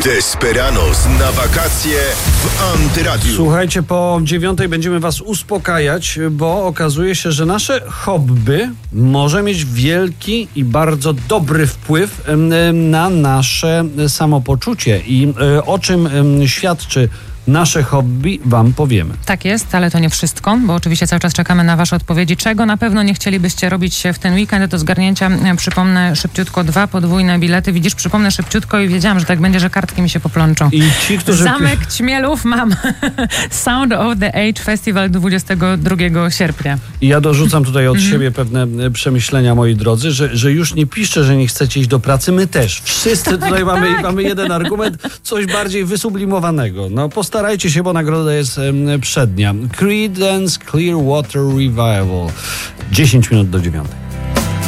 Desperados na wakacje w Antyradiu. Słuchajcie, po 9:00 będziemy was uspokajać, bo okazuje się, że nasze hobby może mieć wielki i bardzo dobry wpływ na nasze samopoczucie. I o czym świadczy nasze hobby, wam powiemy. Tak jest, ale to nie wszystko, bo oczywiście cały czas czekamy na wasze odpowiedzi. Czego na pewno nie chcielibyście robić w ten weekend? Do zgarnięcia przypomnę szybciutko 2 podwójne bilety. Widzisz, przypomnę szybciutko i wiedziałam, że tak będzie, że kartki mi się poplączą. I ci, którzy... Zamek Ćmielów mam. Sound of the Age Festival 22 sierpnia. I ja dorzucam tutaj od siebie pewne przemyślenia, moi drodzy, że już nie piszcie, że nie chcecie iść do pracy. My też. Wszyscy tutaj mamy jeden argument, coś bardziej wysublimowanego. No postarajcie się, bo nagroda jest przednia. Creedence Clearwater Revival. 10 minut do 9:00.